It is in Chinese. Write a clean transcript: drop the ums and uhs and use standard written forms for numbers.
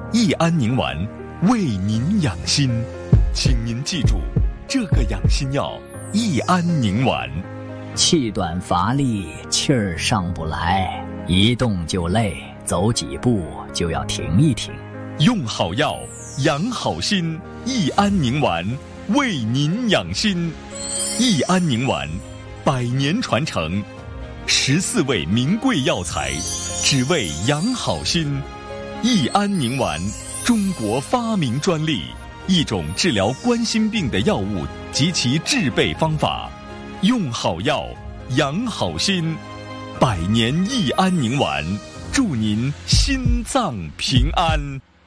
益安宁丸为您养心，请您记住这个养心药益安宁丸。 气短乏力，气儿上不来，一动就累，走几步就要停一停。 用好药，养好心，益安宁丸为您养心。益安宁丸100年传承，14味名贵药材，只为养好心。益安宁丸，中国发明专利，一种治疗冠心病的药物及其制备方法。用好药，养好心，100年益安宁丸，祝您心脏平安。